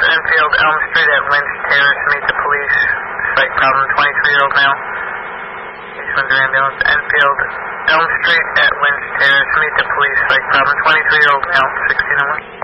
Enfield, Elm Street at Lynch Terrace, meet the police. Site problem, 23-year-old male. East Windsor ambulance, Enfield, Elm Street at Lynch Terrace, meet the police. Site problem, 23-year-old male, 1601.